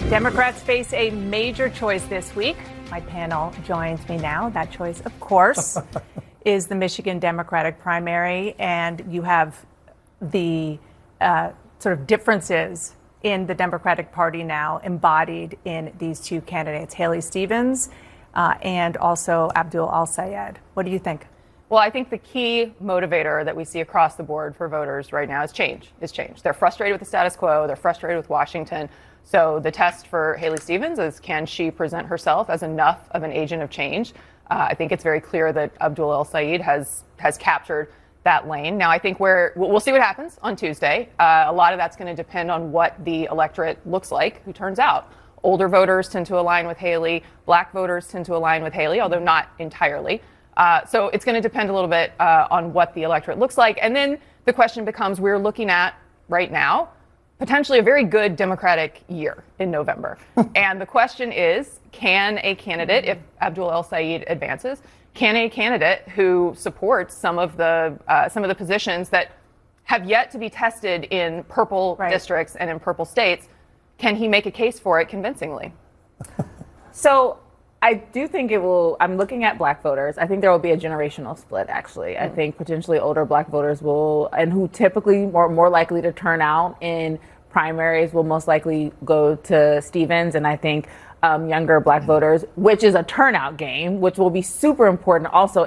Democrats face a major choice this week. My panel joins me now. That choice, of course, is the Michigan Democratic primary. And you have the sort of differences in the Democratic Party now embodied in these two candidates, Haley Stevens and also Abdul El-Sayed. What do you think? Well, I think the key motivator that we see across the board for voters right now is change. They're frustrated with the status quo. They're frustrated with Washington. So the test for Haley Stevens is, can she present herself as enough of an agent of change? I think it's very clear that Abdul El-Sayed has captured that lane. Now, I think we'll see what happens on Tuesday. A lot of that's going to depend on what the electorate looks like, who turns out. Older voters tend to align with Haley. Black voters tend to align with Haley, although not entirely. So it's going to depend a little bit on what the electorate looks like. And then the question becomes, we're looking at right now potentially a very good Democratic year in November. And the question is, can a candidate, if Abdul El-Sayed advances, can a candidate who supports some of the positions that have yet to be tested in purple districts and in purple states, can he make a case for it convincingly? So I do think it will. I'm looking at black voters. I think there will be a generational split, actually. I think potentially older black voters will, and who typically more likely to turn out in primaries, will most likely go to Stevens. And I think younger black voters, which is a turnout game, which will be super important also